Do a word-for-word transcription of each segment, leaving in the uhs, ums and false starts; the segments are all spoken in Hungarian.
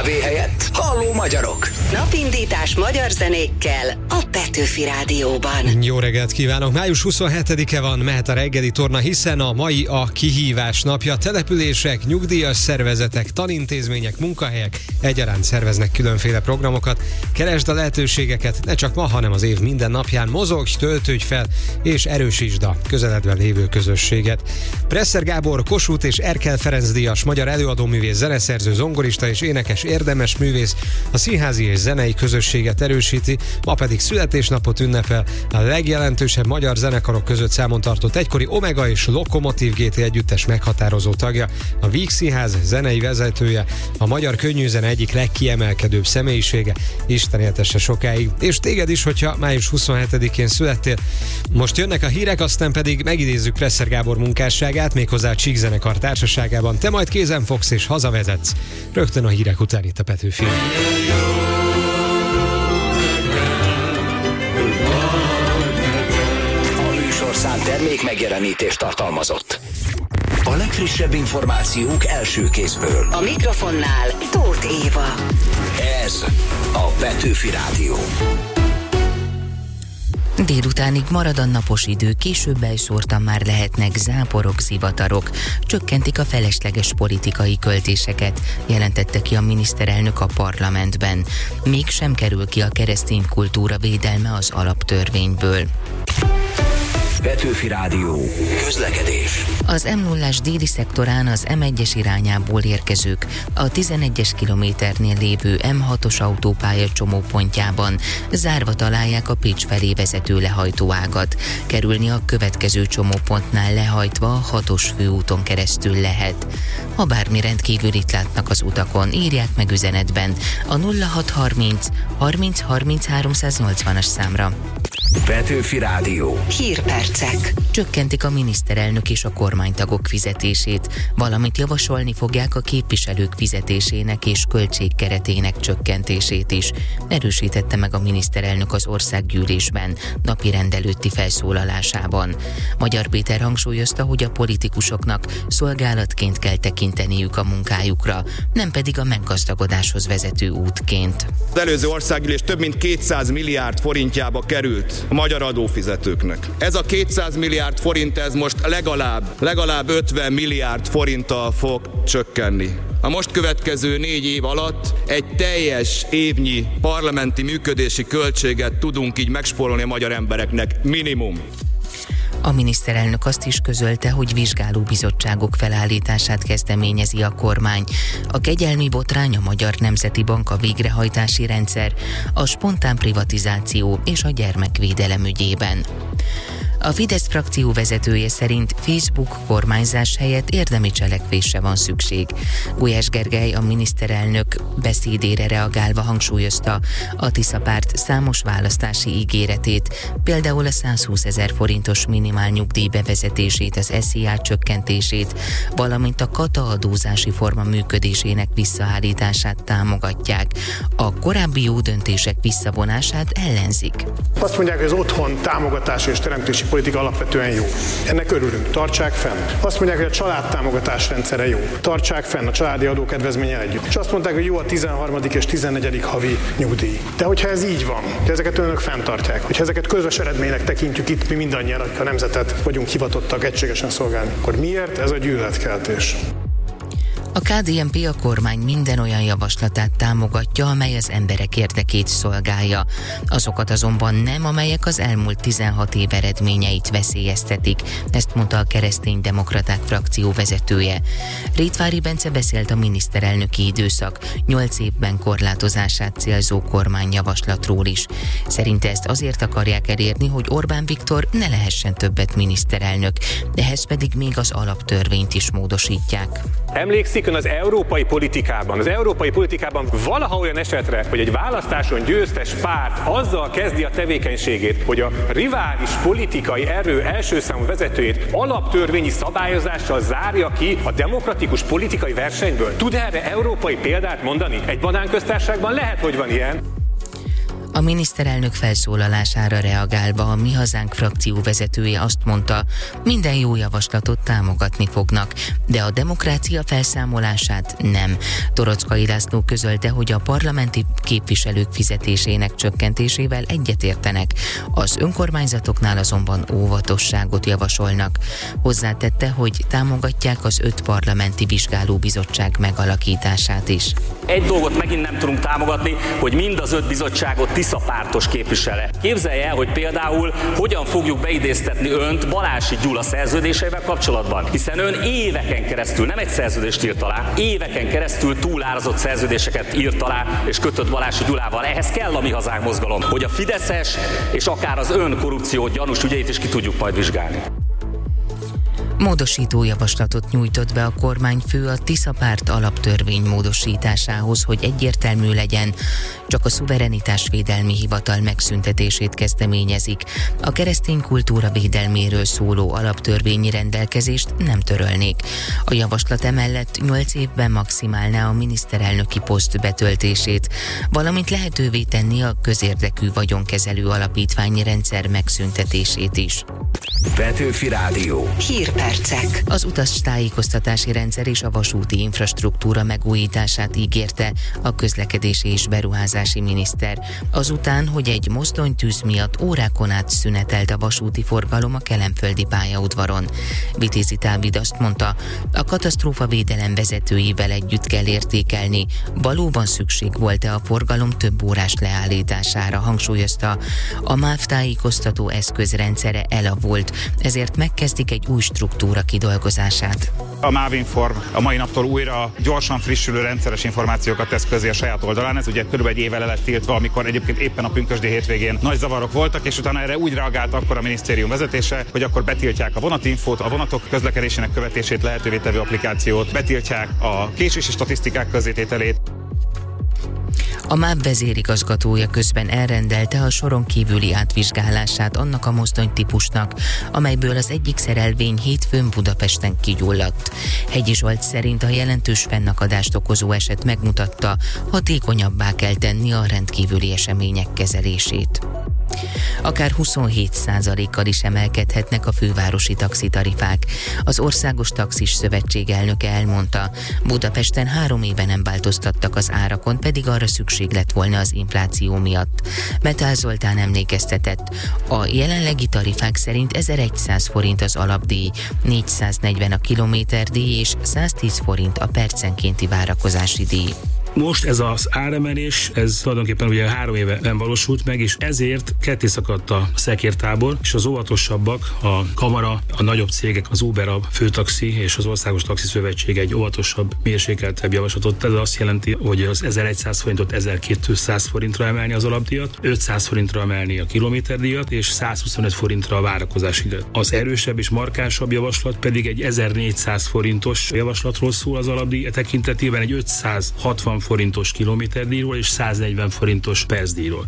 kávé helyett Halló magyarok. Napindítás magyar zenékkel a Petőfi Rádióban. Jó reggelt kívánok! május huszonhetedike van, mehet a reggeli torna, hiszen a mai a kihívás napja. Települések, nyugdíjas szervezetek, tanintézmények, munkahelyek egyaránt szerveznek különféle programokat. Keresd a lehetőségeket, ne csak ma, hanem az év minden napján. Mozogj, töltődj fel és erősítsd a közeledben lévő közösséget. Presser Gábor, Kossuth és Erkel Ferenc díjas magyar előadóművész, zeneszerző, zongorista és énekes érdemes művész a színházi és zenei közösséget erősíti, ma pedig születésnapot ünnepel a legjelentősebb magyar zenekarok között számon tartott egykori Omega és Lokomotív gé té együttes meghatározó tagja, a Víg Színház zenei vezetője, a magyar könnyűzene egyik legkiemelkedőbb személyisége. Isten éltesse sokáig. És téged is, hogyha május huszonhetedikén születtél. Most jönnek a hírek, aztán pedig megidézzük Presser Gábor munkásságát, méghozzá a Csík zenekar társaságában. Te majd kézen fogsz és hazavezetsz. Rögtön a hírek után itt a Petőfi. A műsorszám termék megjelenítést tartalmazott. A legfrissebb információk első kézből. A mikrofonnál Tóth Éva. Ez a Petőfi Rádió. Délutánig marad a napos idő, később elszórtan már lehetnek záporok, zivatarok. Csökkentik a felesleges politikai költéseket, jelentette ki a miniszterelnök a parlamentben. Mégsem kerül ki a keresztény kultúra védelme az alaptörvényből. Petőfi Rádió. Közlekedés. Az em nullás déli szektorán az em egyes irányából érkezők a tizenegyes kilométernél lévő em hatos autópálya csomópontjában zárva találják a Pécs felé vezető lehajtóágat. Kerülni a következő csomópontnál lehajtva a hatos főúton keresztül lehet. Ha bármi rendkívülit látnak az utakon, írják meg üzenetben a nulla hat harminc harminc harminc háromszáznyolcvanas számra. Petőfi Rádió. Hírpercek. Csökkentik a miniszterelnök és a kormánytagok fizetését, valamint javasolni fogják a képviselők fizetésének és költségkeretének csökkentését is. Erősítette meg a miniszterelnök az országgyűlésben napi rendelőtti felszólalásában. Magyar Péter hangsúlyozta, hogy a politikusoknak szolgálatként kell tekinteniük a munkájukra, nem pedig a meggazdagodáshoz vezető útként. Az előző országgyűlés több mint kétszáz milliárd forintjába került a magyar adófizetőknek. Ez a kétszáz milliárd forint, ez most legalább, legalább ötven milliárd forinttal fog csökkenni. A most következő négy év alatt egy teljes évnyi parlamenti működési költséget tudunk így megspórolni a magyar embereknek minimum. A miniszterelnök azt is közölte, hogy vizsgálóbizottságok felállítását kezdeményezi a kormány. A kegyelmi botrány, a Magyar Nemzeti Bank, a végrehajtási rendszer, a spontán privatizáció és a gyermekvédelem ügyében. A Fidesz frakció vezetője szerint Facebook kormányzás helyett érdemi cselekvésre van szükség. Gulyás Gergely a miniszterelnök beszédére reagálva hangsúlyozta a Tisza párt számos választási ígéretét, például a százhúszezer forintos minimál nyugdíj bevezetését, az es zé á csökkentését, valamint a kata adózási forma működésének visszaállítását támogatják. A korábbi jó döntések visszavonását ellenzik. Azt mondják, hogy az otthon támogatás és teremtési politika alapvetően jó. Ennek örülünk, tartsák fenn. Azt mondják, hogy a családtámogatás rendszere jó. Tartsák fenn a családi adókedvezménnyel együtt. És azt mondták, hogy jó a tizenharmadik és tizennegyedik havi nyugdíj. De hogyha ez így van, hogy ezeket önök fenntartják, hogyha ezeket közös eredménynek tekintjük itt mi mindannyian, akik a nemzetet vagyunk hivatottak egységesen szolgálni, akkor miért ez a gyűlöletkeltés? A ká dé en pé a kormány minden olyan javaslatát támogatja, amely az emberek érdekét szolgálja. Azokat azonban nem, amelyek az elmúlt tizenhat év eredményeit veszélyeztetik, ezt mondta a Kereszténydemokraták frakció vezetője. Rétvári Bence beszélt a miniszterelnöki időszak nyolc évben korlátozását célzó kormányjavaslatról is. Szerinte ezt azért akarják elérni, hogy Orbán Viktor ne lehessen többet miniszterelnök, ehhez pedig még az alaptörvényt is módosítják. Emlékszik ön az európai politikában, az európai politikában valaha olyan esetre, hogy egy választáson győztes párt azzal kezdi a tevékenységét, hogy a rivális politikai erő első számú vezetőjét alaptörvényi szabályozással zárja ki a demokratikus politikai versenyből? Tud erre európai példát mondani? Egy banánköztársaságban lehet, hogy van ilyen. A miniszterelnök felszólalására reagálva a Mi Hazánk frakció vezetője azt mondta, minden jó javaslatot támogatni fognak, de a demokrácia felszámolását nem. Torockai László közölte, hogy a parlamenti képviselők fizetésének csökkentésével egyetértenek, az önkormányzatoknál azonban óvatosságot javasolnak. Hozzátette, hogy támogatják az öt parlamenti vizsgálóbizottság megalakítását is. Egy dolgot megint nem tudunk támogatni, hogy mind az öt bizottságot Tisza pártos képvisele. Képzelje el, hogy például hogyan fogjuk beidéztetni önt Balási Gyula szerződéseivel kapcsolatban, hiszen ön éveken keresztül, nem egy szerződést írt alá, éveken keresztül túlárazott szerződéseket írt alá és kötött Balási Gyulával. Ehhez kell a Mi Hazánk mozgalom, hogy a fideszes és akár az ön korrupció gyanús ügyeit is ki tudjuk majd vizsgálni. Módosító javaslatot nyújtott be a kormányfő a Tisza párt alaptörvény módosításához, hogy egyértelmű legyen, csak a szuverenitásvédelmi hivatal megszüntetését kezdeményezik. A keresztény kultúra védelméről szóló alaptörvényi rendelkezést nem törölnék. A javaslat emellett nyolc évben maximálná a miniszterelnöki poszt betöltését, valamint lehetővé tenni a közérdekű vagyonkezelő alapítványi rendszer megszüntetését is. Petőfi Rádió. Hírpercek. Az utastájékoztatási rendszer és a vasúti infrastruktúra megújítását ígérte a közlekedési és beruházási miniszter. Azután, hogy egy mozdonytűz miatt órákon át szünetelt a vasúti forgalom a kelenföldi pályaudvaron. Vitézi Dávid azt mondta, a katasztrófavédelem vezetőivel együtt kell értékelni, valóban szükség volt-e a forgalom több órás leállítására, hangsúlyozta. A MÁV tájékoztató eszközrendszere elavult, ezért megkezdik egy új struktúra kidolgozását. A MÁVinform a mai naptól újra gyorsan frissülő rendszeres információkat tesz közé a saját oldalán. Ez ugye körülbelül egy évvel el lett tiltva, amikor egyébként éppen a pünkösdi hétvégén nagy zavarok voltak, és utána erre úgy reagált akkor a minisztérium vezetése, hogy akkor betiltják a vonatinfót, a vonatok közlekedésének követését lehetővé tevő applikációt, betiltják a késési statisztikák közzétételét. A MÁV vezérigazgatója közben elrendelte a soron kívüli átvizsgálását annak a mozdonytípusnak, amelyből az egyik szerelvény hétfőn Budapesten kigyulladt. Hegyi Zsolt szerint a jelentős fennakadást okozó eset megmutatta, hatékonyabbá kell tenni a rendkívüli események kezelését. Akár huszonhét százalékkal is emelkedhetnek a fővárosi taxitarifák. Az Országos Taxis Szövetség elnöke elmondta, Budapesten három éve nem változtattak az árakon, pedig arra szükség lett volna az infláció miatt. Metál Zoltán emlékeztetett, a jelenlegi tarifák szerint ezerszáz forint az alapdíj, négyszáznegyven a kilométerdíj és száztíz forint a percenkénti várakozási díj. Most ez az áremelés, ez tulajdonképpen ugye három éve nem valósult meg, és ezért ketté szakadt a szekértábor, és az óvatosabbak, a Kamara, a nagyobb cégek, az Uber, a Főtaxi és az Országos Taxi Szövetség egy óvatosabb, mérsékeltebb javaslatot. Ez azt jelenti, hogy az ezerszáz forintot ezerkétszáz forintra emelni az alapdíjat, ötszáz forintra emelni a kilométerdíjat, és százhuszonöt forintra a várakozási díjat. Az erősebb és markánsabb javaslat pedig egy ezernégyszáz forintos javaslatról szól az alapdíj tekintetében, egy ötszázhatvan forintos kilométerdíjról és száznegyven forintos percdíjról.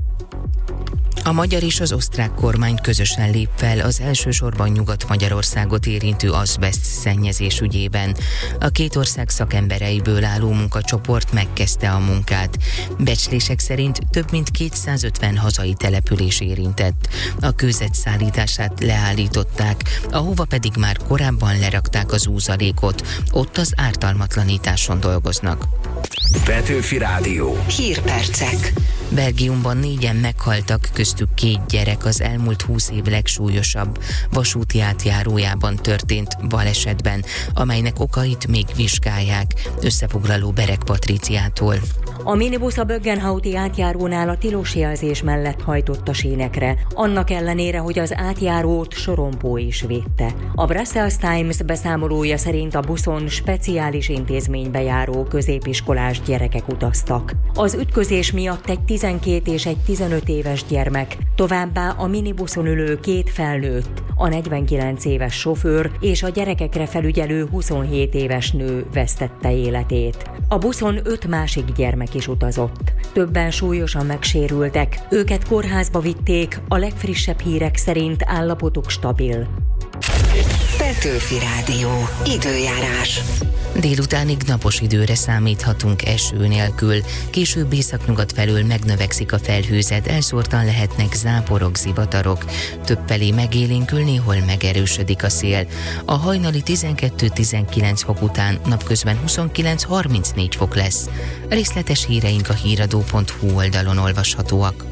A magyar és az osztrák kormány közösen lép fel az elsősorban Nyugat-Magyarországot érintő azbeszt szennyezés ügyében. A két ország szakembereiből álló munkacsoport megkezdte a munkát. Becslések szerint több mint kétszázötven hazai település érintett. A kőzet szállítását leállították, ahova pedig már korábban lerakták az úzalékot. Ott az ártalmatlanításon dolgoznak. Petőfi Rádió. Hírpercek. Belgiumban négyen meghaltak, köztük két gyerek az elmúlt húsz év legsúlyosabb vasúti átjárójában történt balesetben, amelynek okait még vizsgálják. Összefoglaló Berek Patriciától. A minibusz a Böggenhauti átjárónál a tilos jelzés mellett hajtott a sínekre, annak ellenére, hogy az átjárót sorompó is védte. A Brussels Times beszámolója szerint a buszon speciális intézménybe járó középiskolás gyerekek utaztak. Az ütközés miatt egy tizenkét és egy tizenöt éves gyermek, továbbá a minibuszon ülő két felnőtt, a negyvenkilenc éves sofőr és a gyerekekre felügyelő huszonhét éves nő vesztette életét. A buszon öt másik gyermek is utazott. Többen súlyosan megsérültek, őket kórházba vitték, a legfrissebb hírek szerint állapotuk stabil. Petőfi Rádió. Időjárás. Délutánig napos időre számíthatunk eső nélkül. Később északnyugat felől megnövekszik a felhőzet, elszórtan lehetnek záporok, zivatarok. Több felé megélénkül, néhol megerősödik a szél. A hajnali tizenkettő-tizenkilenc fok után napközben huszonkilenc-harmincnégy fok lesz. Részletes híreink a híradó pont hu oldalon olvashatóak.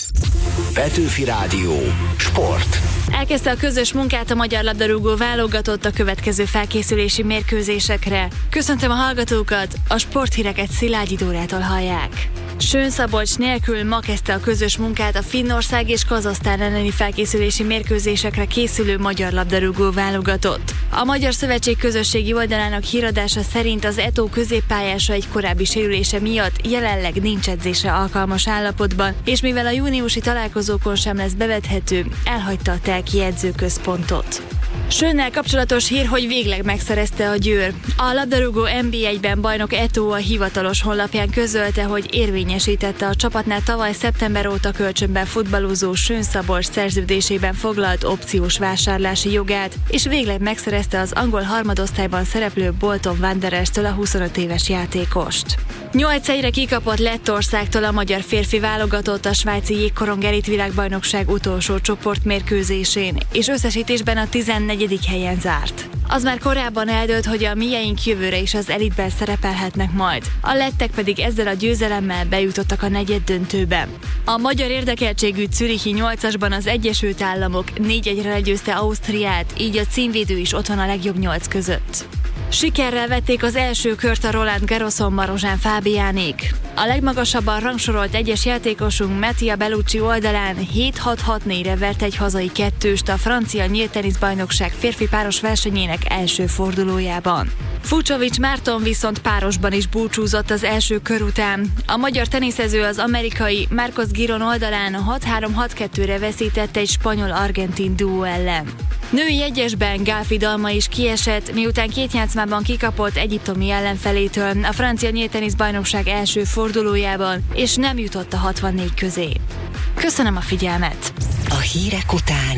Petőfi Rádió. Sport. Elkezdte a közös munkát a magyar labdarúgó válogatott a következő felkészülési mérkőzésekre. Köszöntöm a hallgatókat, a sporthíreket Szilágyi Dórától hallják. Schön Szabolcs nélkül ma kezdte a közös munkát a Finnország és Kazahsztán elleni felkészülési mérkőzésekre készülő magyar labdarúgó válogatott. A Magyar Szövetség közösségi oldalának híradása szerint az é té o középpályása egy korábbi sérülése miatt jelenleg nincs edzésre alkalmas állapotban, és mivel a júniusi találkozókon sem lesz bevethető, elhagyta a telki edzőközpontot. Schönnel kapcsolatos hír, hogy végleg megszerezte a Győr. A labdarúgó en bé egyben bajnok é té o a hivatalos honlapján közölte, hogy érvényesítette a csapatnál tavaly szeptember óta kölcsönben futballozó Schön Szabolcs szerződésében foglalt opciós vásárlási jogát, és végleg megszerezte az angol harmadosztályban szereplő Bolton Wandererstől a huszonöt éves játékost. nyolc egyre kikapott Lettországtól a magyar férfi válogatott a svájci jégkorong elit világbajnokság utolsó csoportmérkőzésén, és összesítésben a tizennegyedik helyen zárt. Az már korábban eldőlt, hogy a mieink jövőre is az elitben szerepelhetnek majd. A lettek pedig ezzel a győzelemmel bejutottak a negyeddöntőbe. A magyar érdekeltségű zürichi nyolcasban az Egyesült Államok négy egyre legyőzte Ausztriát, így a címvédő is ott van a legjobb nyolc között. Sikerrel vették az első kört a Roland Garroson Marozsán Fábiánék. A legmagasabban rangsorolt egyes játékosunk Mattia Bellucci oldalán hét hat hat négyre vert egy hazai kettőst a francia nyílt teniszbajnokság férfi páros versenyének első fordulójában. Fucsovics Márton viszont párosban is búcsúzott az első kör után. A magyar teniszező az amerikai Marcos Giron oldalán hat három hat kettőre veszített egy spanyol-argentin duó ellen. Női egyesben Gálfi Dalma is kiesett, miután két játszmában kikapott egyiptomi ellenfelétől a francia nyílt teniszbajnokság első fordulójában, és nem jutott a hatvannégy közé. Köszönöm a figyelmet! A hírek után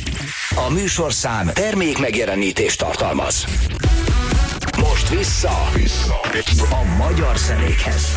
a műsorszám termék megjelenítést tartalmaz. Most vissza, vissza a magyar zenékhez.